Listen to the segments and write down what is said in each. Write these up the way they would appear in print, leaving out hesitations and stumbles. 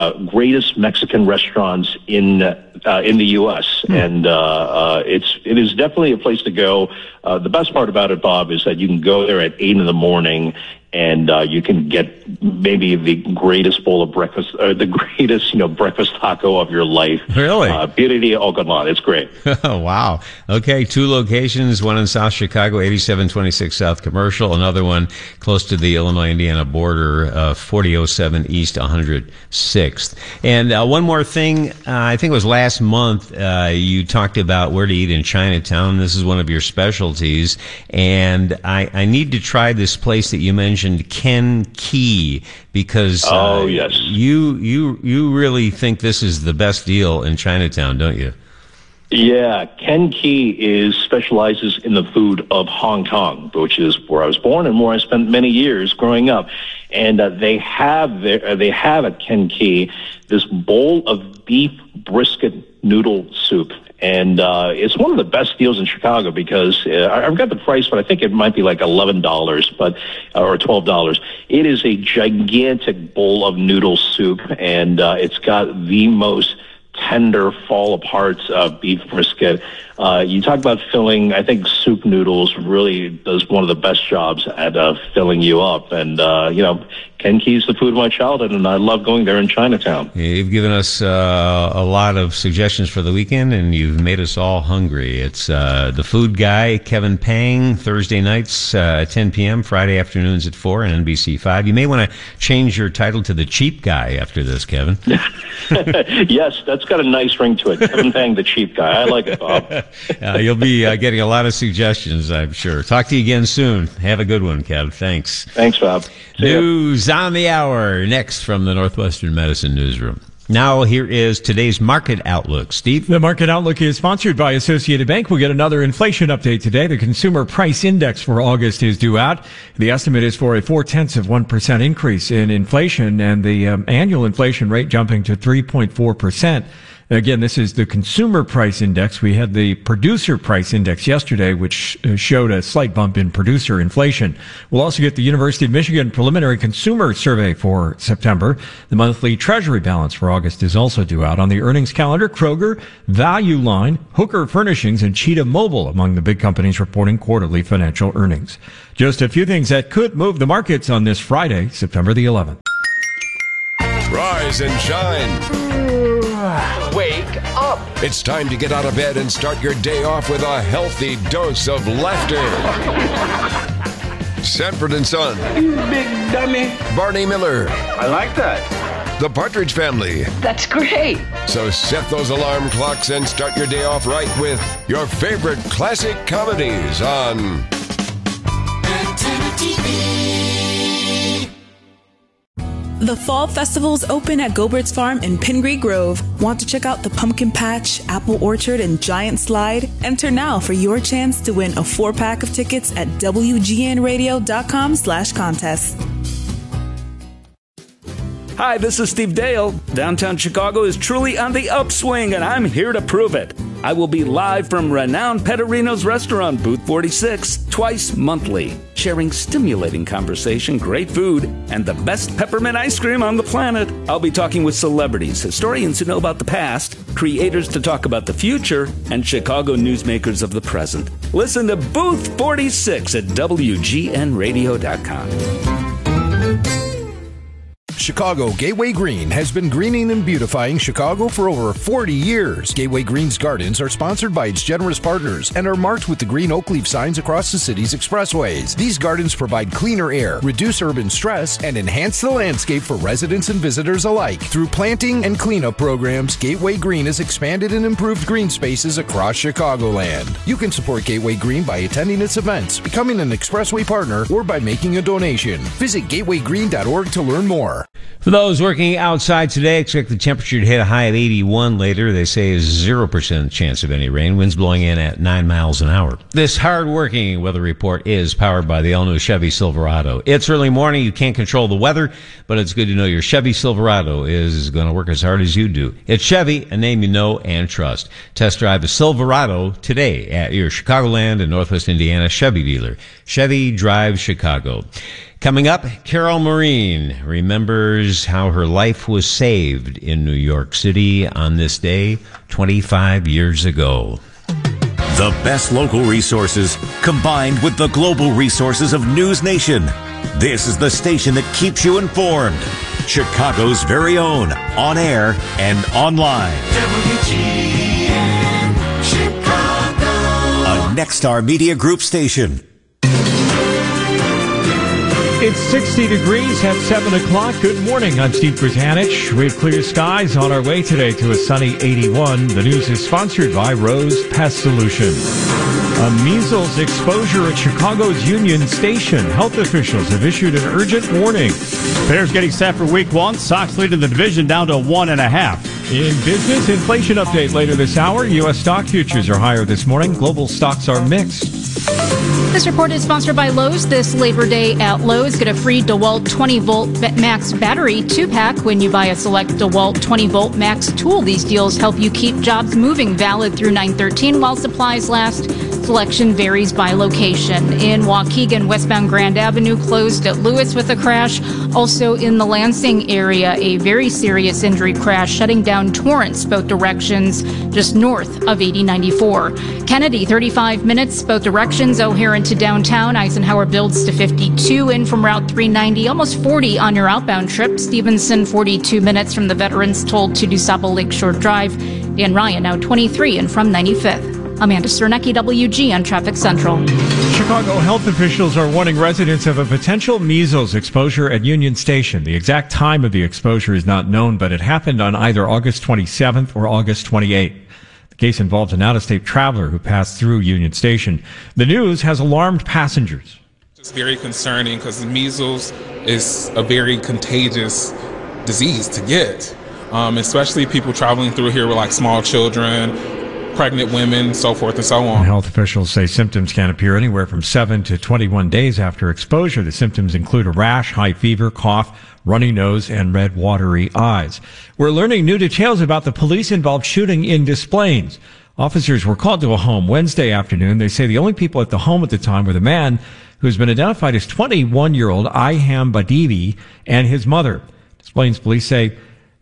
greatest Mexican restaurants in the U.S. And it is definitely a place to go. The best part about it, Bob, is that you can go there at 8 in the morning, and you can get maybe the greatest bowl of breakfast, or the greatest, breakfast taco of your life. Really? Birria Ocotlán. It's great. Oh, wow. Okay, 2 locations, one in South Chicago, 8726 South Commercial, another one close to the Illinois-Indiana border, 4007 East 106th. And one more thing, I think it was last month, you talked about where to eat in Chinatown. This is one of your specialties, and I need to try this place that you mentioned, Ken Key, because yes, you really think this is the best deal in Chinatown, don't you? Yeah, Ken Key specializes in the food of Hong Kong, which is where I was born and where I spent many years growing up. And they have at Ken Key this bowl of beef brisket noodle soup. And it's one of the best deals in Chicago because I've got the price, but I think it might be like $11, or $12. It is a gigantic bowl of noodle soup, and it's got the most tender, fall apart beef brisket. You talk about filling. I think soup noodles really does one of the best jobs at filling you up. And Ken Key's the food of my childhood, and I love going there in Chinatown. You've given us a lot of suggestions for the weekend, and you've made us all hungry. It's The Food Guy, Kevin Pang, Thursday nights at 10 p.m., Friday afternoons at 4 on NBC5. You may want to change your title to The Cheap Guy after this, Kevin. Yes, that's got a nice ring to it. Kevin Pang, The Cheap Guy. I like it, Bob. You'll be getting a lot of suggestions, I'm sure. Talk to you again soon. Have a good one, Kev. Thanks. Thanks, Bob. News on the hour, next from the Northwestern Medicine Newsroom. Now, here is today's Market Outlook. Steve? The Market Outlook is sponsored by Associated Bank. We'll get another inflation update today. The Consumer Price Index for August is due out. The estimate is for a 0.4% increase in inflation, and the annual inflation rate jumping to 3.4%. Again, this is the Consumer Price Index. We had the Producer Price Index yesterday, which showed a slight bump in producer inflation. We'll also get the University of Michigan Preliminary Consumer Survey for September. The monthly Treasury balance for August is also due out. On the earnings calendar, Kroger, Value Line, Hooker Furnishings, and Cheetah Mobile among the big companies reporting quarterly financial earnings. Just a few things that could move the markets on this Friday, September the 11th. Rise and shine. Wake up. It's time to get out of bed and start your day off with a healthy dose of laughter. Sanford and Son. You big dummy. Barney Miller. I like that. The Partridge Family. That's great. So set those alarm clocks and start your day off right with your favorite classic comedies on Antenna TV. The Fall Festival's open at Gobert's Farm in Pingree Grove. Want to check out the Pumpkin Patch, Apple Orchard, and Giant Slide? Enter now for your chance to win a 4-pack of tickets at WGNradio.com/contest. Hi, this is Steve Dale. Downtown Chicago is truly on the upswing, and I'm here to prove it. I will be live from renowned Pettorino's restaurant, Booth 46, twice monthly, sharing stimulating conversation, great food, and the best peppermint ice cream on the planet. I'll be talking with celebrities, historians who know about the past, creators to talk about the future, and Chicago newsmakers of the present. Listen to Booth 46 at WGNradio.com. Chicago Gateway Green has been greening and beautifying Chicago for over 40 years. Gateway Green's gardens are sponsored by its generous partners and are marked with the green oak leaf signs across the city's expressways. These gardens provide cleaner air, reduce urban stress, and enhance the landscape for residents and visitors alike. Through planting and cleanup programs, Gateway Green has expanded and improved green spaces across Chicagoland. You can support Gateway Green by attending its events, becoming an expressway partner, or by making a donation. Visit gatewaygreen.org to learn more. For those working outside today, expect the temperature to hit a high of 81 later. They say is 0% chance of any rain. Winds blowing in at 9 miles an hour. This hard-working weather report is powered by the all-new Chevy Silverado. It's early morning. You can't control the weather, but it's good to know your Chevy Silverado is going to work as hard as you do. It's Chevy, a name you know and trust. Test drive a Silverado today at your Chicagoland and Northwest Indiana Chevy dealer. Chevy Drive Chicago. Coming up, Carol Maureen remembers how her life was saved in New York City on this day 25 years ago. The best local resources combined with the global resources of News Nation. This is the station that keeps you informed. Chicago's very own, on air and online. WGN Chicago. A Nexstar Media Group station. It's 60 degrees at 7 o'clock. Good morning. I'm Steve Brzanich. We have clear skies on our way today to a sunny 81. The news is sponsored by Rose Pest Solutions. A measles exposure at Chicago's Union Station. Health officials have issued an urgent warning. Bears getting set for week one. Sox leading the division down to 1.5. In business, inflation update later this hour. U.S. stock futures are higher this morning. Global stocks are mixed. This report is sponsored by Lowe's. This Labor Day at Lowe's, get a free DeWalt 20-volt Max battery 2-pack when you buy a select DeWalt 20-volt Max tool. These deals help you keep jobs moving, valid through 9/13 while supplies last. Selection varies by location. In Waukegan, westbound Grand Avenue closed at Lewis with a crash. Also in the Lansing area, a very serious injury crash shutting down Torrance, both directions, just north of 8094. Kennedy, 35 minutes, both directions, O'Hare into downtown. Eisenhower builds to 52 in from Route 390, almost 40 on your outbound trip. Stevenson, 42 minutes from the Veterans Toll to DuSable Lakeshore Drive. Dan Ryan, now 23 in from 95th. Amanda Sternecki, WGN Traffic Central. Chicago health officials are warning residents of a potential measles exposure at Union Station. The exact time of the exposure is not known, but it happened on either August 27th or August 28th. The case involved an out-of-state traveler who passed through Union Station. The news has alarmed passengers. It's very concerning because measles is a very contagious disease to get, especially people traveling through here with like small children, pregnant women, so forth and so on. Health officials say symptoms can appear anywhere from 7 to 21 days after exposure. The symptoms include a rash, high fever, cough, runny nose, and red, watery eyes. We're learning new details about the police-involved shooting in Des Plaines. Officers were called to a home Wednesday afternoon. They say the only people at the home at the time were the man who's been identified as 21-year-old Iham Badivi and his mother. Des Plaines police say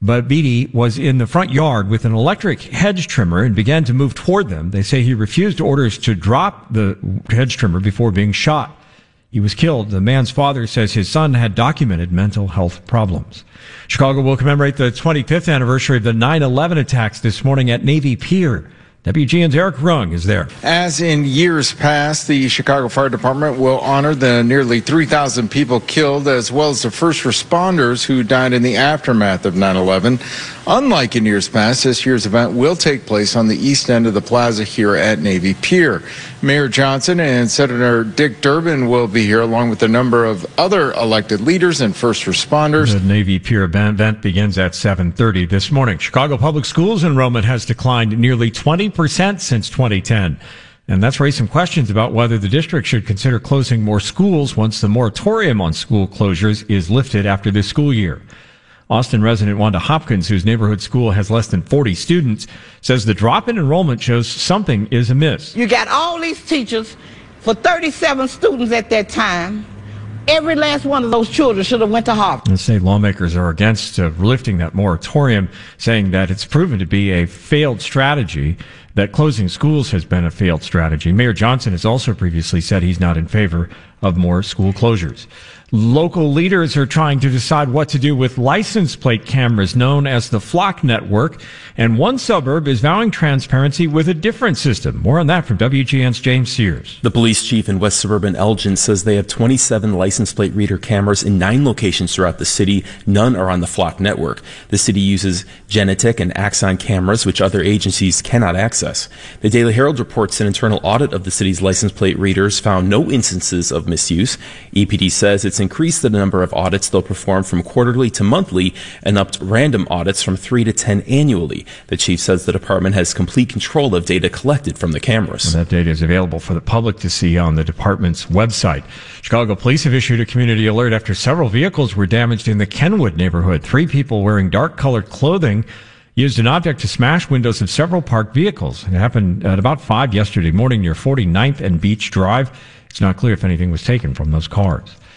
Bidi was in the front yard with an electric hedge trimmer and began to move toward them. They say he refused orders to drop the hedge trimmer before being shot. He was killed. The man's father says his son had documented mental health problems. Chicago will commemorate the 25th anniversary of the 9/11 attacks this morning at Navy Pier. WGN's Eric Rung is there. As in years past, the Chicago Fire Department will honor the nearly 3,000 people killed, as well as the first responders who died in the aftermath of 9/11. Unlike in years past, this year's event will take place on the east end of the plaza here at Navy Pier. Mayor Johnson and Senator Dick Durbin will be here, along with a number of other elected leaders and first responders. The Navy Pier event begins at 7:30 this morning. Chicago Public Schools enrollment has declined nearly 20% since 2010. And that's raised some questions about whether the district should consider closing more schools once the moratorium on school closures is lifted after this school year. Austin resident Wanda Hopkins, whose neighborhood school has less than 40 students, says the drop in enrollment shows something is amiss. You got all these teachers for 37 students at that time. Every last one of those children should have went to Harvard. The state lawmakers are against lifting that moratorium, saying that it's proven to be a failed strategy, that closing schools has been a failed strategy. Mayor Johnson has also previously said he's not in favor of more school closures. Local leaders are trying to decide what to do with license plate cameras known as the Flock Network, and one suburb is vowing transparency with a different system. More on that from WGN's James Sears. The police chief in West Suburban Elgin says they have 27 license plate reader cameras in 9 locations throughout the city. None are on the Flock Network. The city uses Genetec and Axon cameras, which other agencies cannot access. The Daily Herald reports an internal audit of the city's license plate readers found no instances of misuse. EPD says it's increased the number of audits they'll perform from quarterly to monthly and upped random audits from 3 to 10 annually. The chief says the department has complete control of data collected from the cameras. And that data is available for the public to see on the department's website. Chicago police have issued a community alert after several vehicles were damaged in the Kenwood neighborhood. 3 people wearing dark-colored clothing used an object to smash windows of several parked vehicles. It happened at about 5 yesterday morning near 49th and Beach Drive. It's not clear if anything was taken from those cars.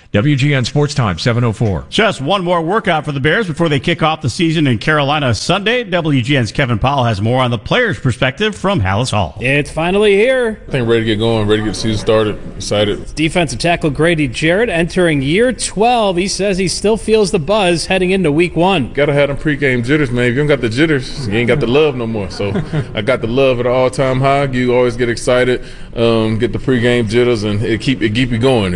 WGN Sports Time, 7:04. Just one more workout for the Bears before they kick off the season in Carolina Sunday. WGN's Kevin Powell has more on the players' perspective from Hallis Hall. It's finally here. I think ready to get going, ready to get the season started. Excited. Defensive tackle Grady Jarrett entering year 12. He says he still feels the buzz heading into week 1. Got to have them pregame jitters, man. If you don't got the jitters, you ain't got the love no more. So I got the love at an all-time high. You always get excited, get the pregame jitters, and it keep you going.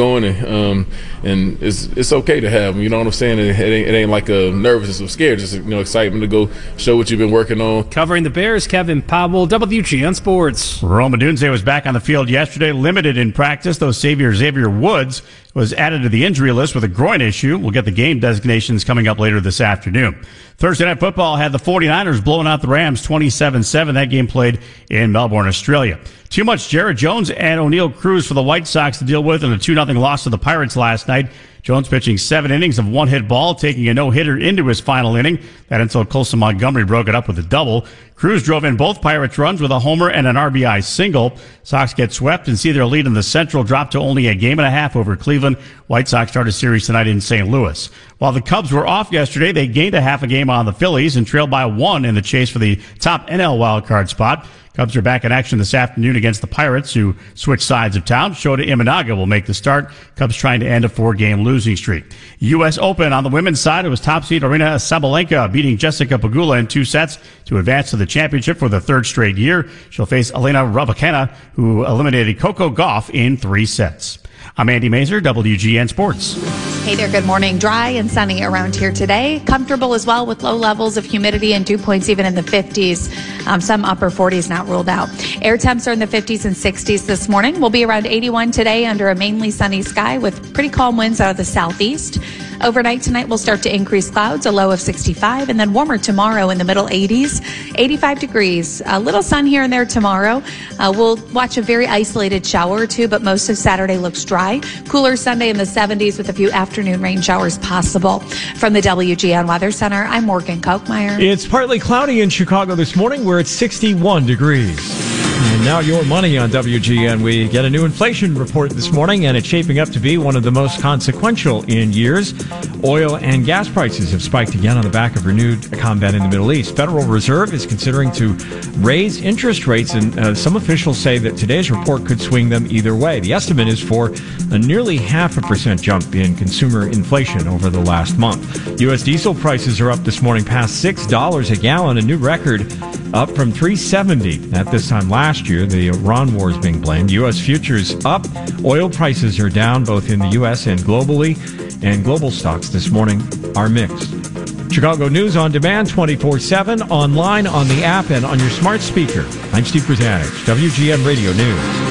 And it's okay to have them. You know what I'm saying? It ain't like a nervousness or scared. Just excitement to go show what you've been working on. Covering the Bears, Kevin Powell, WGN Sports. Rome Odunze was back on the field yesterday, limited in practice, though Xavier Woods was added to the injury list with a groin issue. We'll get the game designations coming up later this afternoon. Thursday Night Football had the 49ers blowing out the Rams 27-7. That game played in Melbourne, Australia. Too much Jared Jones and O'Neal Cruz for the White Sox to deal with in a 2-0 loss to the Pirates last night. Jones pitching 7 innings of one-hit ball, taking a no-hitter into his final inning. That until Colson Montgomery broke it up with a double. Cruz drove in both Pirates runs with a homer and an RBI single. Sox get swept and see their lead in the Central drop to only a game and a half over Cleveland. White Sox start a series tonight in St. Louis. While the Cubs were off yesterday, they gained a half a game on the Phillies and trailed by 1 in the chase for the top NL wildcard spot. Cubs are back in action this afternoon against the Pirates, who switch sides of town. Shota Imanaga will make the start. Cubs trying to end a 4-game losing streak. U.S. Open on the women's side, it was top seed Arina Sabalenka beating Jessica Pegula in 2 sets to advance to the championship for the 3rd straight year. She'll face Elena Rybakina, who eliminated Coco Gauff in 3 sets. I'm Andy Mazur, WGN Sports. Hey there, good morning. Dry and sunny around here today. Comfortable as well with low levels of humidity and dew points even in the 50s. Some upper 40s not ruled out. Air temps are in the 50s and 60s this morning. We'll be around 81 today under a mainly sunny sky with pretty calm winds out of the southeast. Overnight tonight we'll start to increase clouds, a low of 65, and then warmer tomorrow in the middle 80s, 85 degrees. A little sun here and there tomorrow. We'll watch a very isolated shower or two, but most of Saturday looks dry. Cooler Sunday in the 70s with a few afternoon rain showers possible. From the WGN Weather Center, I'm Morgan Kochmeyer. It's partly cloudy in Chicago this morning. We're at 61 degrees. And now your money on WGN. We get a new inflation report this morning, and it's shaping up to be one of the most consequential in years. Oil and gas prices have spiked again on the back of renewed combat in the Middle East. Federal Reserve is considering to raise interest rates, and some officials say that today's report could swing them either way. The estimate is for a nearly 0.5% jump in consumer inflation over the last month. U.S. diesel prices are up this morning past $6 a gallon, a new record, up from $3.70 at this time last year. The Iran war is being blamed. U.S. futures up. Oil prices are down both in the U.S. and globally. And global stocks this morning are mixed. Chicago News on demand 24/7, online, on the app, and on your smart speaker. I'm Steve Krasanich, WGN Radio News.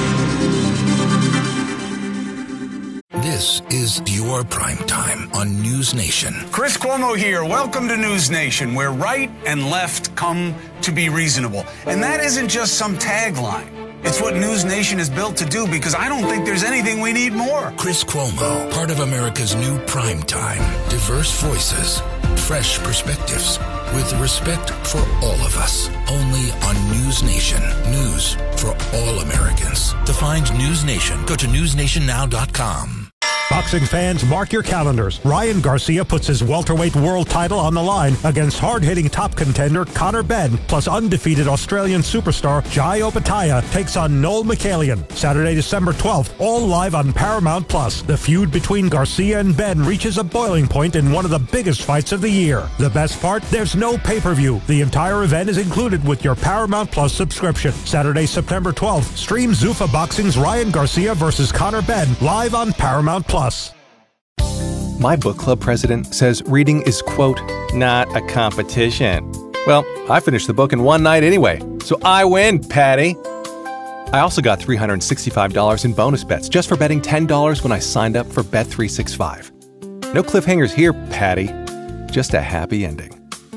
This is your prime time on News Nation. Chris Cuomo here. Welcome to News Nation, where right and left come to be reasonable. And that isn't just some tagline. It's what News Nation is built to do, because I don't think there's anything we need more. Chris Cuomo, part of America's new prime time. Diverse voices, fresh perspectives, with respect for all of us. Only on News Nation. News for all Americans. To find News Nation, go to newsnationnow.com. Boxing fans, mark your calendars. Ryan Garcia puts his welterweight world title on the line against hard-hitting top contender Conor Benn, plus undefeated Australian superstar Jai Opetaia takes on Noel Mikhailian. Saturday, December 12th, all live on Paramount+. The feud between Garcia and Benn reaches a boiling point in one of the biggest fights of the year. The best part? There's no pay-per-view. The entire event is included with your Paramount+ subscription. Saturday, September 12th, stream Zuffa Boxing's Ryan Garcia versus Conor Benn live on Paramount+. My book club president says reading is, quote, not a competition. Well, I finished the book in one night anyway, so I win, Patty. I also got $365 in bonus bets just for betting $10 when I signed up for Bet365. No cliffhangers here, Patty. Just a happy ending.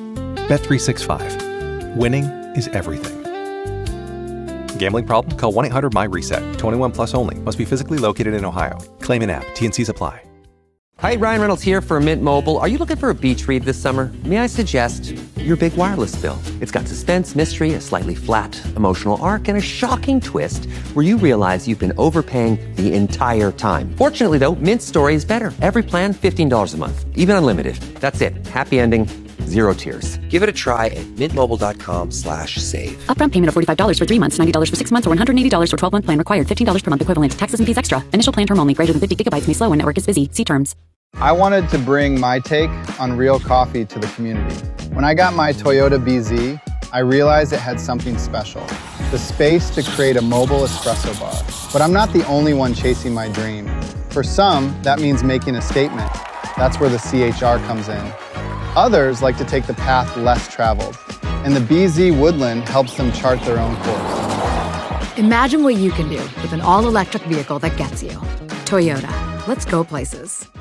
Bet365. Winning is everything. Gambling problem? Call 1-800-MY-RESET. 21 plus only. Must be physically located in Ohio. Claim in app. T&Cs apply. Hi, Ryan Reynolds here for Mint Mobile. Are you looking for a beach read this summer? May I suggest your big wireless bill. It's got suspense, mystery, a slightly flat emotional arc, and a shocking twist where you realize you've been overpaying the entire time. Fortunately, though, Mint's story is better. Every plan, $15 a month, even unlimited. That's it. Happy ending, zero tears. Give it a try at mintmobile.com/save. Upfront payment of $45 for 3 months, $90 for 6 months, or $180 for 12-month plan required. $15 per month equivalent. Taxes and fees extra. Initial plan term only. Greater than 50 gigabytes may slow when network is busy. See terms. I wanted to bring my take on real coffee to the community. When I got my Toyota BZ, I realized it had something special. The space to create a mobile espresso bar. But I'm not the only one chasing my dream. For some, that means making a statement. That's where the CHR comes in. Others like to take the path less traveled, and the BZ Woodland helps them chart their own course. Imagine what you can do with an all-electric vehicle that gets you. Toyota. Let's go places.